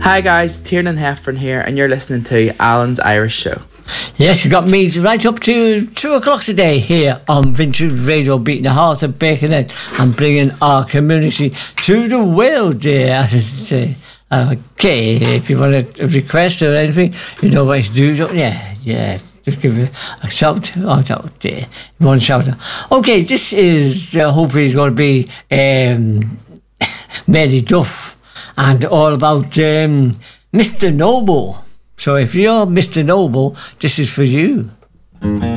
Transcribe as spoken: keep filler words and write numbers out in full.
Hi guys, Tiernan Heffern here, and you're listening to Alan's Irish Show. Yes, you got me right up to two o'clock today here on Vintage Radio, beating the heart of Birkenhead and bringing our community to the world, dear, as I say. Okay, if you want a request or anything, you know what to do, don't you? Yeah, yeah. Just give it a shout out out there. One shout out. Okay, this is uh, hopefully it's going to be um, Mary Duff and all about um, Mister Noble. So if you're Mister Noble, this is for you.